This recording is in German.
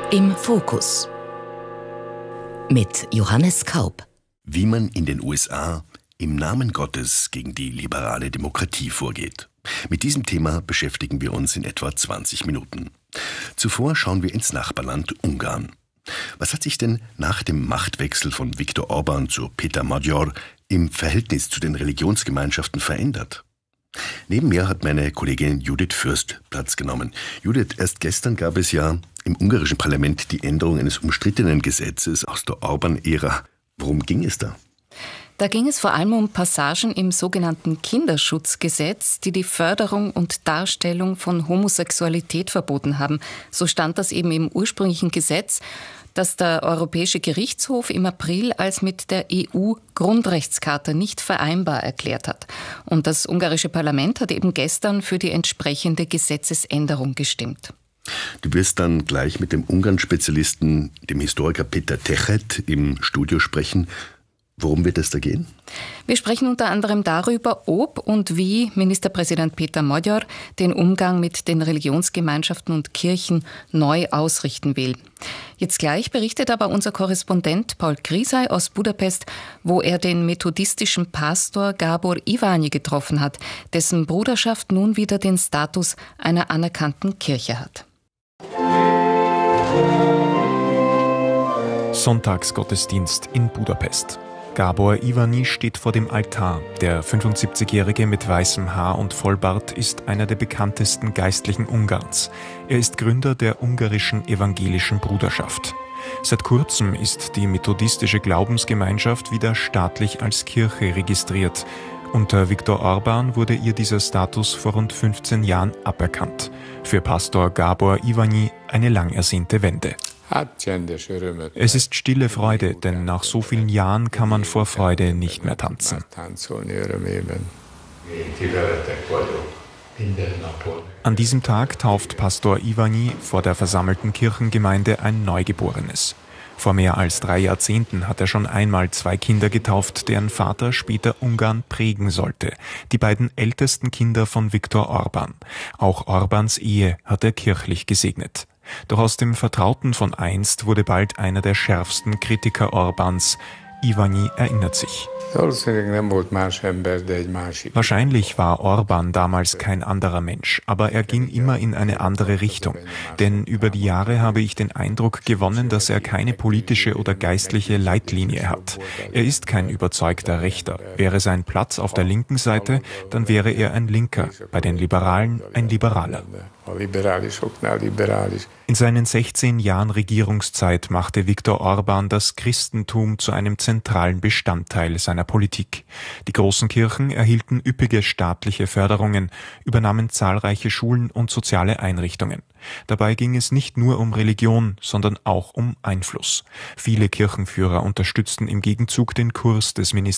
Im Fokus mit Johannes Kaup. Wie man in den USA im Namen Gottes gegen die liberale Demokratie vorgeht. Mit diesem Thema beschäftigen wir uns in etwa 20 Minuten. Zuvor schauen wir ins Nachbarland Ungarn. Was hat sich denn nach dem Machtwechsel von Viktor Orbán zu Péter Magyar im Verhältnis zu den Religionsgemeinschaften verändert? Neben mir hat meine Kollegin Judith Fürst Platz genommen. Judith, erst gestern gab es ja im ungarischen Parlament die Änderung eines umstrittenen Gesetzes aus der Orbán-Ära. Worum ging es da? Da ging es vor allem um Passagen im sogenannten Kinderschutzgesetz, die die Förderung und Darstellung von Homosexualität verboten haben. So stand das eben im ursprünglichen Gesetz, das der Europäische Gerichtshof im April als mit der EU-Grundrechtscharta nicht vereinbar erklärt hat. Und das ungarische Parlament hat eben gestern für die entsprechende Gesetzesänderung gestimmt. Du wirst dann gleich mit dem Ungarn-Spezialisten, dem Historiker Peter Techet, im Studio sprechen. Worum wird es da gehen? Wir sprechen unter anderem darüber, ob und wie Ministerpräsident Péter Magyar den Umgang mit den Religionsgemeinschaften und Kirchen neu ausrichten will. Jetzt gleich berichtet aber unser Korrespondent Paul Krisay aus Budapest, wo er den methodistischen Pastor Gábor Iványi getroffen hat, dessen Bruderschaft nun wieder den Status einer anerkannten Kirche hat. Sonntagsgottesdienst in Budapest. Gábor Iványi steht vor dem Altar. Der 75-Jährige mit weißem Haar und Vollbart ist einer der bekanntesten Geistlichen Ungarns. Er ist Gründer der ungarischen evangelischen Bruderschaft. Seit kurzem ist die methodistische Glaubensgemeinschaft wieder staatlich als Kirche registriert. Unter Viktor Orbán wurde ihr dieser Status vor rund 15 Jahren aberkannt. Für Pastor Gábor Iványi eine lang ersehnte Wende. Es ist stille Freude, denn nach so vielen Jahren kann man vor Freude nicht mehr tanzen. An diesem Tag tauft Pastor Iványi vor der versammelten Kirchengemeinde ein Neugeborenes. Vor mehr als 3 Jahrzehnten hat er schon einmal 2 Kinder getauft, deren Vater später Ungarn prägen sollte. Die beiden ältesten Kinder von Viktor Orbán. Auch Orbáns Ehe hat er kirchlich gesegnet. Doch aus dem Vertrauten von einst wurde bald einer der schärfsten Kritiker Orbáns. Iványi erinnert sich. Wahrscheinlich war Orbán damals kein anderer Mensch, aber er ging immer in eine andere Richtung. Denn über die Jahre habe ich den Eindruck gewonnen, dass er keine politische oder geistliche Leitlinie hat. Er ist kein überzeugter Rechter. Wäre sein Platz auf der linken Seite, dann wäre er ein Linker, bei den Liberalen ein Liberaler. In seinen 16 Jahren Regierungszeit machte Viktor Orbán das Christentum zu einem zentralen Bestandteil seiner Politik. Die großen Kirchen erhielten üppige staatliche Förderungen, übernahmen zahlreiche Schulen und soziale Einrichtungen. Dabei ging es nicht nur um Religion, sondern auch um Einfluss. Viele Kirchenführer unterstützten im Gegenzug den Kurs des Ministeriums